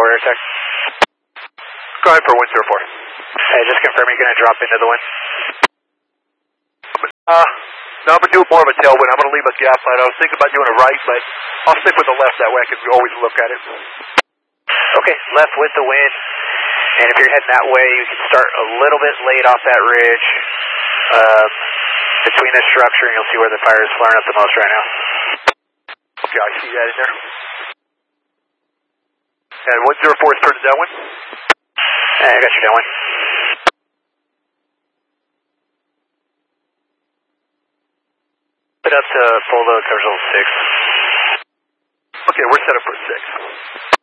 air tech. Go ahead for 104. Hey, just confirm you're going to drop into the wind. No, I'm going to do more of a tailwind. I'm going to leave a gap. I was thinking about doing a right, but I'll stick with the left. That way I can always look at it. Okay, left with the wind. And if you're heading that way, you can start a little bit late off that ridge. Between the structure, and you'll see where the fire is flaring up the most right now. Okay, I see that in there. And 104 is turning downwind. Hey, I got you downwind. Put up to full load, covers level 6. Okay, we're set up for 6.